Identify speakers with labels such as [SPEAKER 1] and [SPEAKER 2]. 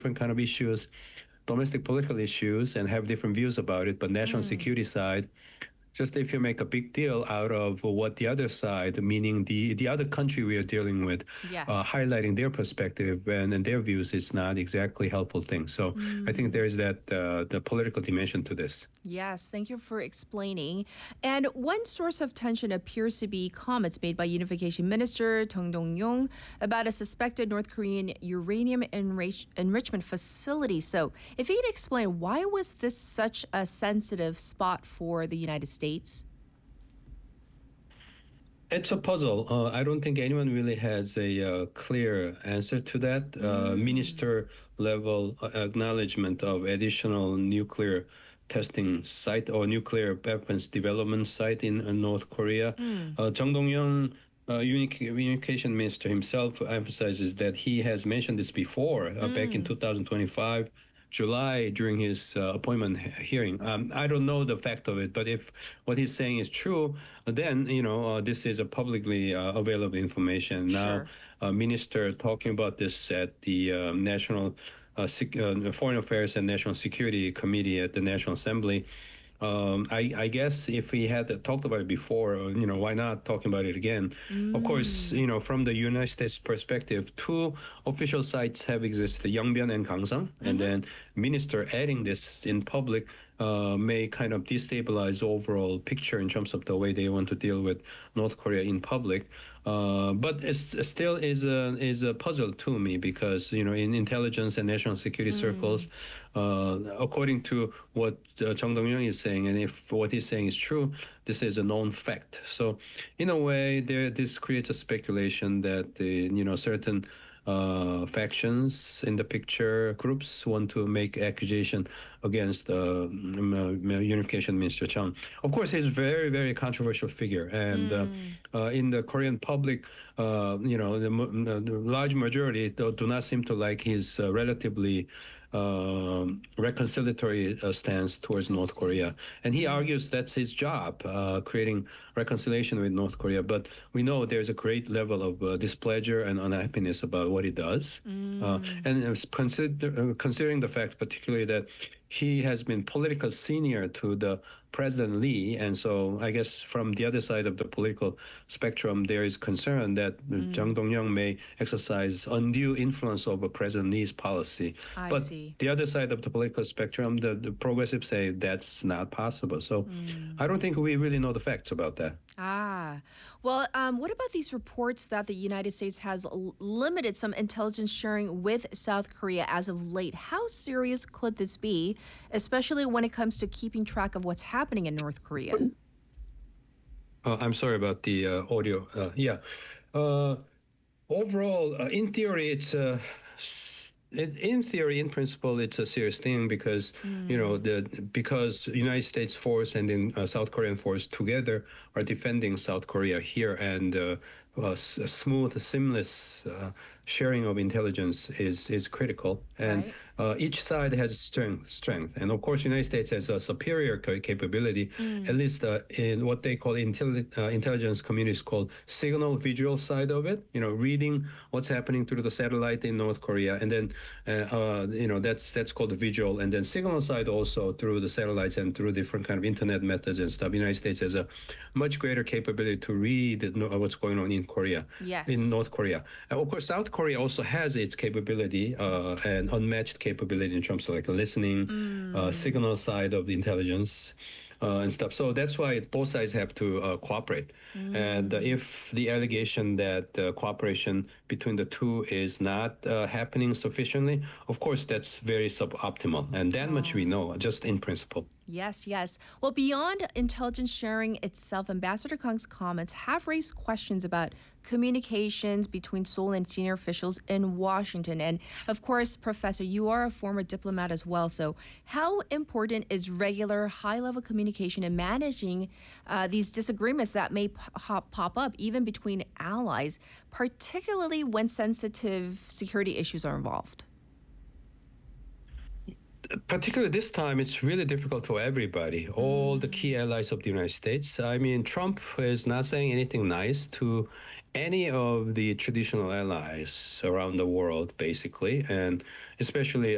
[SPEAKER 1] different kind of issues, domestic political issues, and have different views about it. But national security side, just if you make a big deal out of what the other side, meaning the other country we are dealing with,
[SPEAKER 2] Yes.
[SPEAKER 1] highlighting their perspective and their views, is not exactly helpful thing. So I think there is that the political dimension to this.
[SPEAKER 2] Yes, thank you for explaining. And one source of tension appears to be comments made by Unification Minister Chung Dong-yong about a suspected North Korean uranium enrichment facility. So, if you could explain, why was this such a sensitive spot for the United States?
[SPEAKER 1] It's a puzzle. I don't think anyone really has a clear answer to that. Minister level acknowledgement of additional nuclear testing site or nuclear weapons development site in North Korea. Chung Dong-young, communication minister himself, emphasizes that he has mentioned this before, back in 2025. July, during his appointment hearing. I don't know the fact of it, but if what he's saying is true, then this is a publicly available information.
[SPEAKER 2] Sure.
[SPEAKER 1] Now, minister talking about this at the National Foreign Affairs and National Security Committee at the National Assembly. I guess if we had talked about it before, why not talking about it again? Of course, from the United States perspective, two official sites have existed, Yongbyon and Gangsang, and then minister adding this in public may kind of destabilize the overall picture in terms of the way they want to deal with North Korea in public. But it still is a puzzle to me because, in intelligence and national security circles, according to what Chung Dong-young is saying, and if what he's saying is true, this is a known fact. So in a way, this creates a speculation that certain factions in the picture, groups want to make accusation against Unification Minister Chung. Of course, he's a very, very controversial figure, and in the Korean public, the large majority do not seem to like his relatively reconciliatory stance towards North Korea. And he argues that's his job, creating reconciliation with North Korea. But we know there's a great level of displeasure and unhappiness about what he does. And considering the fact particularly that he has been political senior to the President Lee, and so I guess from the other side of the political spectrum, there is concern that Chung Dong-young may exercise undue influence over President Lee's policy.
[SPEAKER 2] I see.
[SPEAKER 1] The other side of the political spectrum, the progressives say that's not possible. So I don't think we really know the facts about that.
[SPEAKER 2] Well, what about these reports that the United States has limited some intelligence sharing with South Korea as of late? How serious could this be, especially when it comes to keeping track of what's happening in North Korea?
[SPEAKER 1] I'm sorry about the audio. Overall, in theory, in principle, it's a serious thing because because United States force and then South Korean force together are defending South Korea here, and a smooth, seamless sharing of intelligence is critical, and each side has strength, and of course, United States has a superior capability, at least in what they call intelligence communities called signal visual side of it. Reading what's happening through the satellite in North Korea, and then that's called the visual, and then signal side also through the satellites and through different kind of internet methods and stuff. United States has a much greater capability to read what's going on in Korea, in North Korea. And of course, South Korea also has its capability and unmatched capability in terms of like listening, signal side of the intelligence and stuff. So that's why both sides have to cooperate. And if the allegation that cooperation between the two is not happening sufficiently, of course, that's very suboptimal. And that much we know, just in principle.
[SPEAKER 2] Yes. Well, beyond intelligence sharing itself, Ambassador Kang's comments have raised questions about communications between Seoul and senior officials in Washington. And of course, Professor, you are a former diplomat as well. So how important is regular high-level communication in managing these disagreements that may pop up even between allies, particularly when sensitive security issues are involved?
[SPEAKER 1] Particularly this time, it's really difficult for everybody, all the key allies of the United States. I mean, Trump is not saying anything nice to any of the traditional allies around the world, basically, and especially